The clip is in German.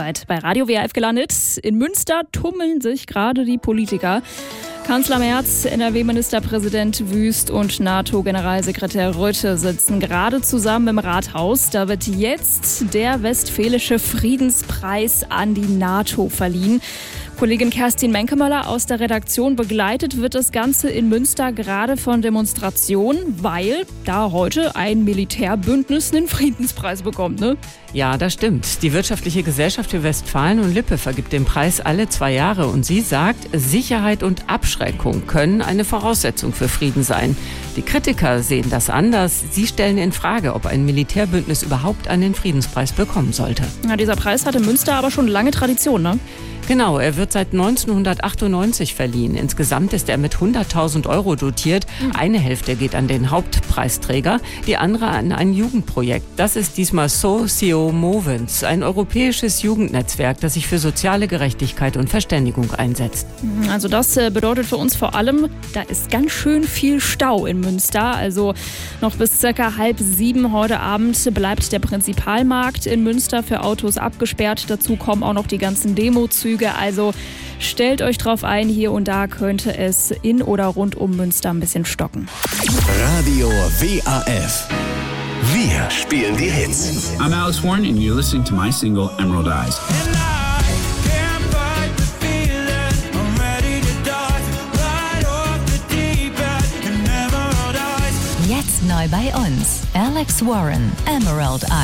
seid bei Radio WRF gelandet. In Münster tummeln sich gerade die Politiker. Kanzler Merz, NRW-Ministerpräsident Wüst und NATO-Generalsekretär Rutte sitzen gerade zusammen im Rathaus. Da wird jetzt der Westfälische Friedenspreis an die NATO verliehen. Kollegin Kerstin Menkemöller aus der Redaktion begleitet wird das Ganze in Münster gerade von Demonstrationen, weil da heute ein Militärbündnis einen Friedenspreis bekommt, ne? Ja, das stimmt. Die Wirtschaftliche Gesellschaft für Westfalen und Lippe vergibt den Preis alle 2 Jahre und sie sagt, Sicherheit und Abschreckung können eine Voraussetzung für Frieden sein. Die Kritiker sehen das anders. Sie stellen in Frage, ob ein Militärbündnis überhaupt einen Friedenspreis bekommen sollte. Ja, dieser Preis hat in Münster aber schon lange Tradition, ne? Genau, er wird seit 1998 verliehen. Insgesamt ist er mit 100.000 € dotiert. Eine Hälfte geht an den Hauptpreisträger, die andere an ein Jugendprojekt. Das ist diesmal Socio Movens, ein europäisches Jugendnetzwerk, das sich für soziale Gerechtigkeit und Verständigung einsetzt. Also das bedeutet für uns vor allem, da ist ganz schön viel Stau in Münster. Also noch bis ca. 6:30 heute Abend bleibt der Prinzipalmarkt in Münster für Autos abgesperrt. Dazu kommen auch noch die ganzen Demozüge. Also stellt euch drauf ein, hier und da könnte es in oder rund um Münster ein bisschen stocken. Radio WRF. Wir spielen die Hits. I'm Alex Warren and you're listening to my single Emerald Eyes. Jetzt neu bei uns. Alex Warren, Emerald Eyes.